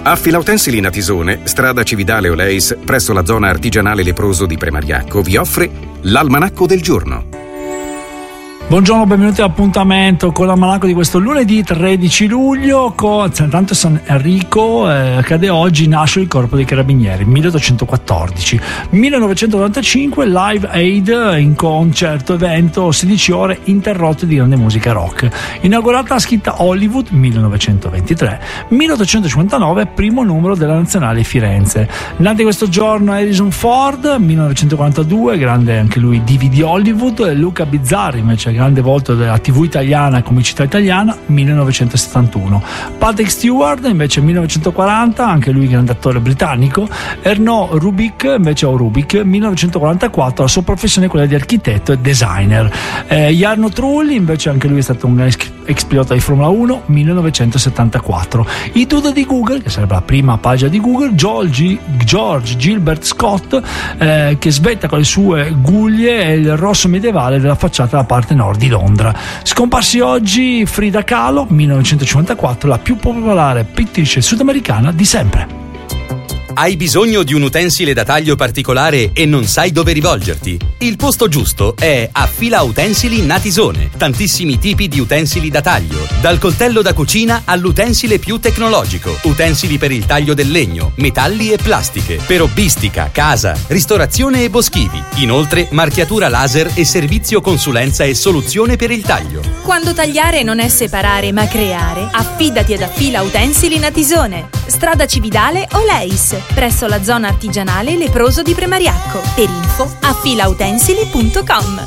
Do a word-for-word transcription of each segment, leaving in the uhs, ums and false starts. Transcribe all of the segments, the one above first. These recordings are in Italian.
Affila Utensili Natisone, strada Cividale Oleis, presso la zona artigianale leproso di Premariacco, vi offre l'Almanacco del giorno. Buongiorno, benvenuti all'appuntamento con l'almanacco di questo lunedì tredici luglio. Con tanto San Enrico eh, accade oggi, nasce il Corpo dei Carabinieri, milleottocentoquattordici. millenovecentonovantacinque Live Aid, in concerto evento sedici ore interrotte di grande musica rock. Inaugurata la scritta Hollywood, millenovecentoventitré. milleottocentocinquantanove primo numero della Nazionale Firenze. Nati questo giorno Harrison Ford, millenovecentoquarantadue, grande anche lui divi di Hollywood. Luca Bizzarri, invece grande volto della tivù italiana e comicità italiana, millenovecentosettantuno. Patrick Stewart, invece millenovecentoquaranta, anche lui grande attore britannico. Erno Rubik, invece o Rubik, millenovecentoquarantaquattro, la sua professione è quella di architetto e designer. Eh, Jarno Trulli, invece anche lui è stato un ex pilota di Formula uno, millenovecentosettantaquattro. I Duda di Google, che sarebbe la prima pagina di Google, George, George Gilbert Scott, eh, che svetta con le sue guglie il rosso medievale della facciata della parte nord di Londra. Scomparsi oggi Frida Kahlo, millenovecentocinquantaquattro, la più popolare pittrice sudamericana di sempre. Hai bisogno di un utensile da taglio particolare e non sai dove rivolgerti? Il posto giusto è Affila Utensili Natisone. Tantissimi tipi di utensili da taglio, dal coltello da cucina all'utensile più tecnologico, utensili per il taglio del legno, metalli e plastiche, per hobbistica, casa, ristorazione e boschivi. Inoltre marchiatura laser e servizio consulenza e soluzione per il taglio. Quando tagliare non è separare ma creare, affidati ad Affila Utensili Natisone. Strada Cividale Oleis, presso la zona artigianale leproso di Premariacco. Per info affilautensili punto com.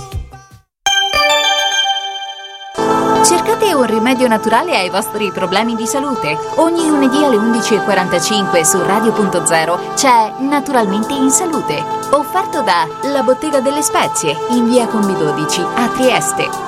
Cercate un rimedio naturale ai vostri problemi di salute? Ogni lunedì alle undici e quarantacinque su Radio Punto Zero c'è Naturalmente in Salute, offerto da La Bottega delle Spezie in via Combi dodici a Trieste.